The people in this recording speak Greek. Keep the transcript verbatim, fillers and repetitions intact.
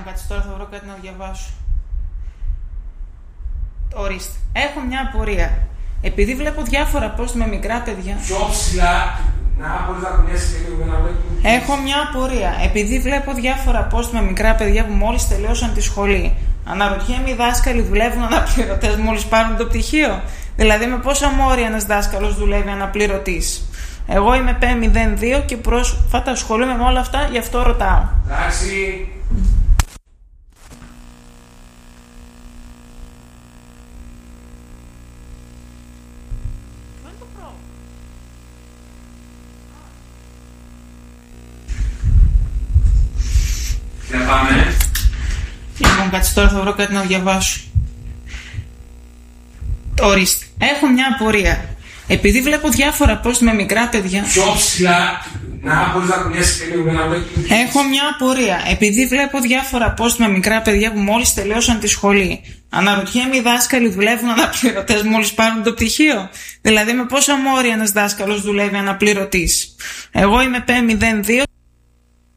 κάτσε τώρα, θα βρω κάτι να διαβάσω. Ορίστε. Έχω μια απορία. Επειδή βλέπω διάφορα post με μικρά παιδιά. Πιο ψηλά, να μπορείς να κουνιέσεις και λίγο να βλέπουμε. Έχω μια απορία. Επειδή βλέπω διάφορα post με μικρά παιδιά που μόλις τελείωσαν τη σχολή. Αναρωτιέμαι, οι δάσκαλοι δουλεύουν αναπληρωτές μόλις πάρουν το πτυχίο. Δηλαδή, με πόσα μόρια ένας δάσκαλος δουλεύει αναπληρωτής. Εγώ είμαι πι μηδέν δύο και πρόσφατα ασχολούμαι με όλα αυτά, γι' αυτό ρωτάω. Εντάξει. Για πάμε. Λοιπόν, κάτσε τώρα, θα βρω κάτι να διαβάσω. Ορίστε. Έχω μια απορία. Επειδή βλέπω διάφορα post με μικρά παιδιά. Πιο ψηλά, να μπορείς να κουνιέσεις και λίγο να βλέπουμε. Έχω μια απορία. Επειδή βλέπω διάφορα post με μικρά παιδιά που μόλις τελείωσαν τη σχολή. Αναρωτιέμαι, οι δάσκαλοι δουλεύουν αναπληρωτές μόλις πάρουν το πτυχίο. Δηλαδή, με πόσα μόρια ένας δάσκαλος δουλεύει αναπληρωτής. Εγώ είμαι πι μηδέν δύο.